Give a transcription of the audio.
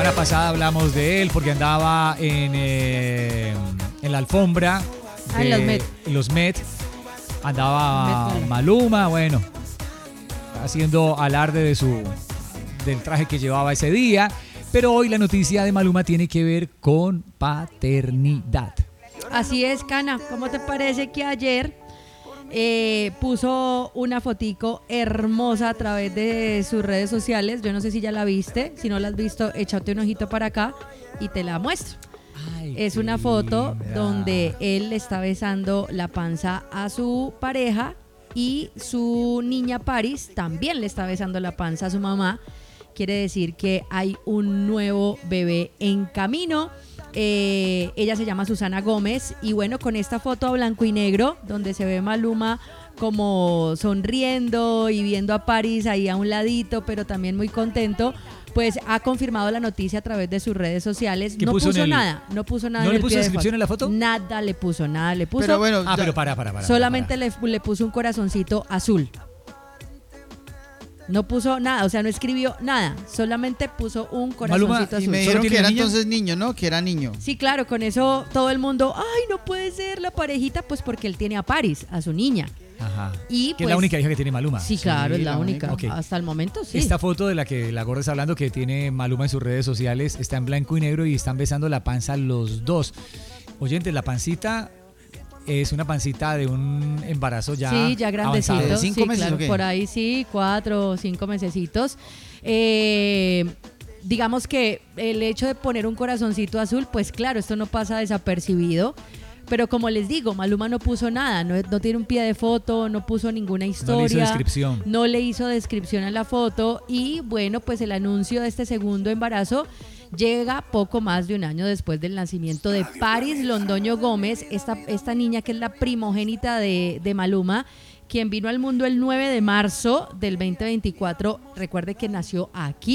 semana pasada hablamos de él porque andaba en la alfombra de los Met. Andaba Maluma, bueno, haciendo alarde del traje que llevaba ese día. Pero hoy la noticia de Maluma tiene que ver con paternidad. Así es, Cana. ¿Cómo te parece que ayer puso una fotico hermosa a través de sus redes sociales? Yo no sé si ya la viste. Si no la has visto, échate un ojito para acá y te la muestro. Ay, es una foto donde él le está besando la panza a su pareja y su niña Paris también le está besando la panza a su mamá. Quiere decir que hay un nuevo bebé en camino. Ella se llama Susana Gómez y bueno, con esta foto a blanco y negro donde se ve Maluma como sonriendo y viendo a Paris ahí a un ladito, pero también muy contento, pues ha confirmado la noticia a través de sus redes sociales. No puso nada. ¿No le puso descripción en la foto? Nada le puso. Pero bueno, pero para. Solamente le puso un corazoncito azul. No puso nada, o sea, no escribió nada, solamente puso un corazoncito azul. Y me dijeron que era entonces niño, ¿no? Que era niño. Sí, claro, con eso todo el mundo, ay, no puede ser la parejita, pues porque él tiene a Paris, a su niña. Ajá. Y que pues, es la única hija que tiene Maluma. Sí, claro, es la única. Okay. Hasta el momento, sí. Esta foto de la que la gorda está hablando, que tiene Maluma en sus redes sociales, está en blanco y negro y están besando la panza los dos. Oyentes, la pancita es una pancita de un embarazo ya. Sí, ya grandecito. ¿De 5 meses claro, o qué? por ahí sí, 4 o 5 mesecitos. Digamos que el hecho de poner un corazoncito azul, pues claro, esto no pasa desapercibido. Pero como les digo, Maluma no puso nada, no tiene un pie de foto, no puso ninguna historia. No le hizo descripción. No le hizo descripción a la foto y bueno, pues el anuncio de este segundo embarazo llega poco más de un año después del nacimiento de Paris Londoño Gómez, esta niña que es la primogénita de Maluma, quien vino al mundo el 9 de marzo del 2024. Recuerde que nació aquí